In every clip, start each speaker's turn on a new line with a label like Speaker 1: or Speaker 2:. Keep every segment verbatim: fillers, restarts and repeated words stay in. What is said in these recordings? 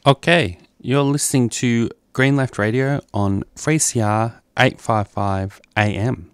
Speaker 1: Okay, you're listening to Green Left Radio on three C R eight fifty-five A M.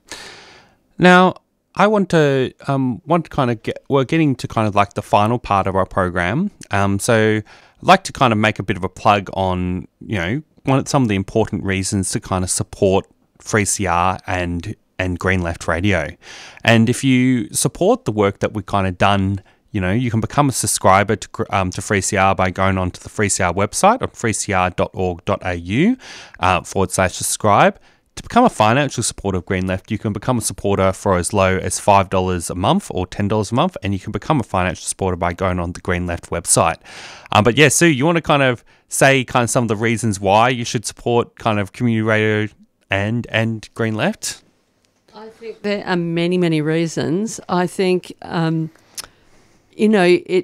Speaker 1: Now, I want to um want to kind of get we're getting to kind of like the final part of our program. Um, so I'd like to kind of make a bit of a plug on you know one of some of the important reasons to kind of support three C R and and Green Left Radio, and if you support the work that we've kind of done. You know, you can become a subscriber to um, to three C R by going onto the three C R website on three c r dot org dot a u uh, forward slash subscribe. To become a financial supporter of Green Left, you can become a supporter for as low as five dollars a month or ten dollars a month, and you can become a financial supporter by going on the Green Left website. Um, but yeah, Sue, you want to kind of say kind of some of the reasons why you should support kind of community radio and and Green Left?
Speaker 2: I think there are many, many reasons. I think... Um, You know, it,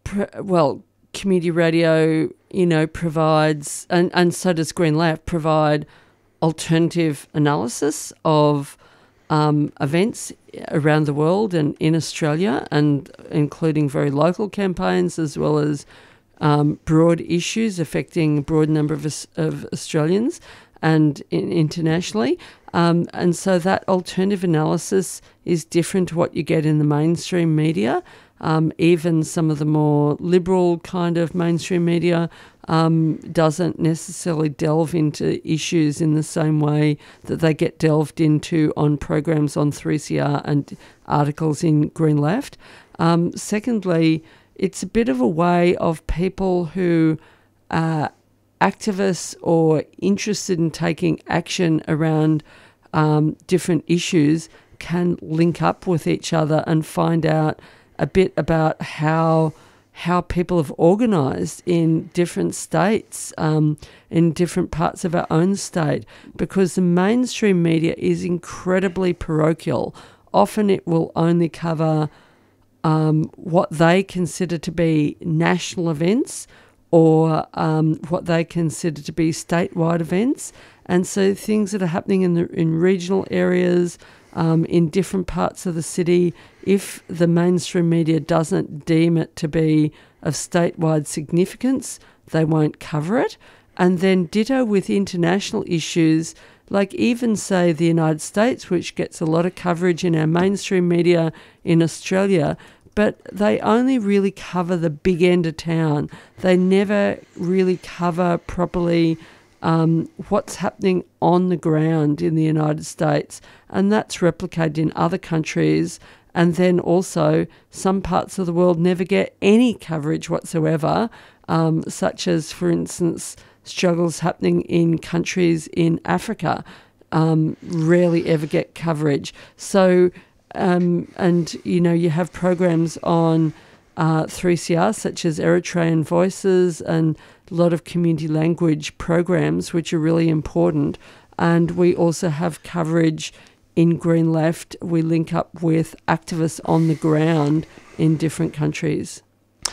Speaker 2: well, community radio, you know, provides, and, and so does Green Left, provide alternative analysis of um, events around the world and in Australia, and including very local campaigns as well as um, broad issues affecting a broad number of, of Australians and in, internationally. Um, and so that alternative analysis is different to what you get in the mainstream media. Um, even some of the more liberal kind of mainstream media um, doesn't necessarily delve into issues in the same way that they get delved into on programs on three C R and articles in Green Left. Um, secondly, it's a bit of a way of people who are activists or interested in taking action around um, different issues can link up with each other and find out a bit about how how people have organised in different states, um, in different parts of our own state, because the mainstream media is incredibly parochial. Often it will only cover um, what they consider to be national events or um, what they consider to be statewide events. And so things that are happening in the in regional areas, Um, in different parts of the city, if the mainstream media doesn't deem it to be of statewide significance, they won't cover it. And then ditto with international issues, like even, say, the United States, which gets a lot of coverage in our mainstream media in Australia, but they only really cover the big end of town. They never really cover properly Um, what's happening on the ground in the United States, and that's replicated in other countries. And then also some parts of the world never get any coverage whatsoever, um, such as, for instance, struggles happening in countries in Africa um, rarely ever get coverage. So, um, and, you know, you have programs on uh, three C R such as Eritrean Voices and a lot of community language programs, which are really important. And we also have coverage in Green Left. We link up with activists on the ground in different countries.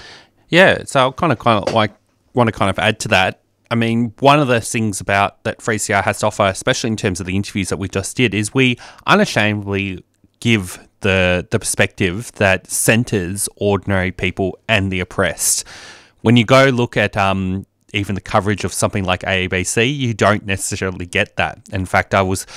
Speaker 1: Yeah, so I'll kind of kind of like want to kind of add to that. I mean, one of the things about that three C R has to offer, especially in terms of the interviews that we just did, is we unashamedly give the the perspective that centres ordinary people and the oppressed. When you go look at um, even the coverage of something like A B C, you don't necessarily get that. In fact, I was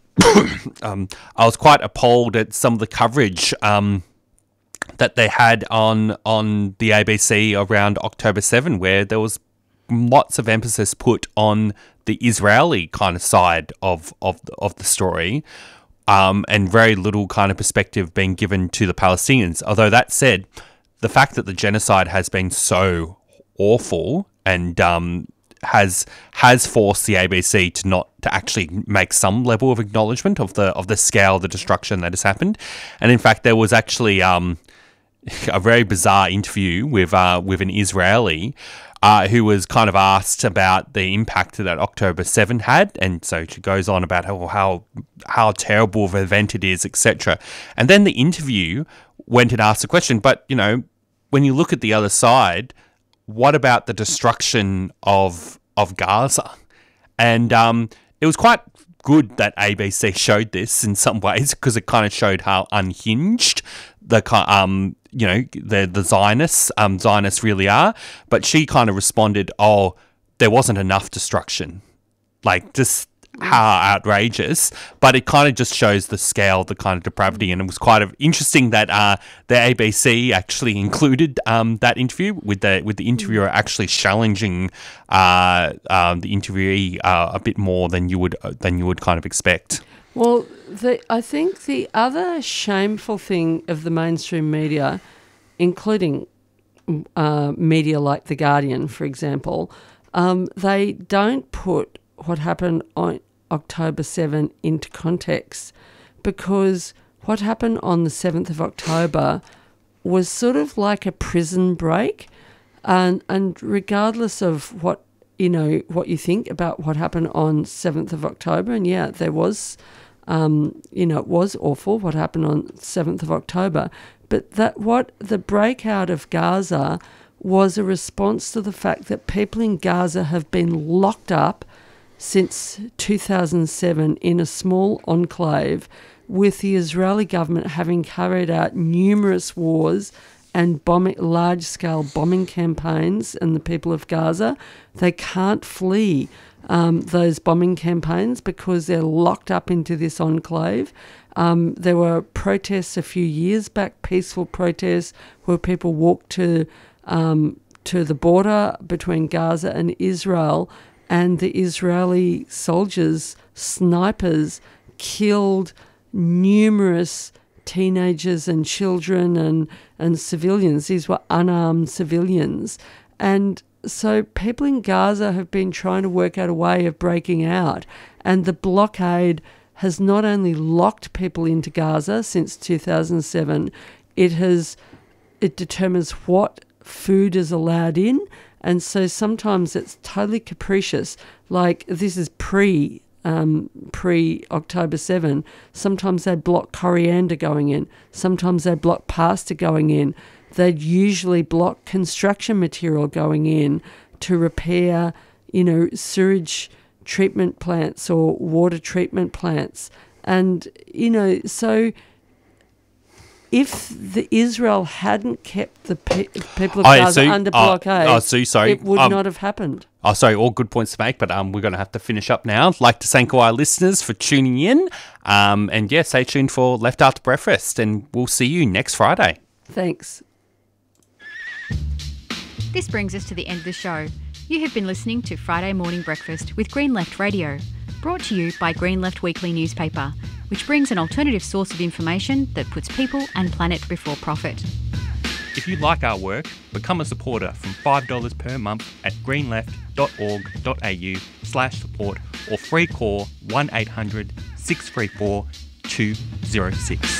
Speaker 1: um, I was quite appalled at some of the coverage um, that they had on on the A B C around October seventh, where there was lots of emphasis put on the Israeli kind of side of of the, of the story, um, and very little kind of perspective being given to the Palestinians. Although that said, the fact that the genocide has been so awful and um, has has forced the A B C to not to actually make some level of acknowledgement of the of the scale of the destruction that has happened. And in fact, there was actually um, a very bizarre interview with uh, with an Israeli uh, who was kind of asked about the impact that October seventh had, and so she goes on about how how, how terrible of an event it is, et cetera. And then the interview went and asked a question, but you know, when you look at the other side, what about the destruction of of Gaza? And um, it was quite good that A B C showed this in some ways, because it kind of showed how unhinged the um you know, the the Zionists, um, Zionists really are. But she kind of responded, "Oh, there wasn't enough destruction." Like, just how outrageous. But it kind of just shows the scale, the kind of depravity. And it was quite of interesting that uh, the A B C actually included um, that interview with the with the interviewer actually challenging uh, um, the interviewee uh, a bit more than you would uh, than you would kind of expect.
Speaker 2: Well, the, I think the other shameful thing of the mainstream media, including uh, media like The Guardian, for example, um, they don't put what happened on October seventh into context, because what happened on the seventh of October was sort of like a prison break, and and regardless of what you know what you think about what happened on seventh of October, and yeah, there was, um, you know, it was awful what happened on seventh of October, but that what the breakout of Gaza was a response to the fact that people in Gaza have been locked up since two thousand seven in a small enclave, with the Israeli government having carried out numerous wars and bombing, large-scale bombing campaigns in the people of Gaza. They can't flee um, those bombing campaigns because they're locked up into this enclave. Um, there were protests a few years back, peaceful protests, where people walked to um, to the border between Gaza and Israel, and the Israeli soldiers, snipers, killed numerous teenagers and children and, and civilians. These were unarmed civilians. And so people in Gaza have been trying to work out a way of breaking out. And the blockade has not only locked people into Gaza since two thousand seven, it has it determines what food is allowed in. And so sometimes it's totally capricious. Like, this is pre um, pre October seventh. Sometimes they block coriander going in. Sometimes they block pasta going in. They'd usually block construction material going in to repair, you know, sewage treatment plants or water treatment plants. And, you know, so if the Israel hadn't kept the pe- people of
Speaker 1: Oh,
Speaker 2: Gaza
Speaker 1: so,
Speaker 2: under
Speaker 1: uh,
Speaker 2: blockade,
Speaker 1: oh, so, sorry.
Speaker 2: it would
Speaker 1: um,
Speaker 2: not have happened.
Speaker 1: Oh, sorry, all good points to make, but um, we're going to have to finish up now. I'd like to thank all our listeners for tuning in. Um, and, yeah, stay tuned for Left After Breakfast, and we'll see you next Friday.
Speaker 2: Thanks.
Speaker 3: This brings us to the end of the show. You have been listening to Friday Morning Breakfast with Green Left Radio, brought to you by Green Left Weekly newspaper, which brings an alternative source of information that puts people and planet before profit.
Speaker 1: If you like our work, become a supporter from five dollars per month at greenleft.org.au slash support or free call one eight hundred six three four two zero six.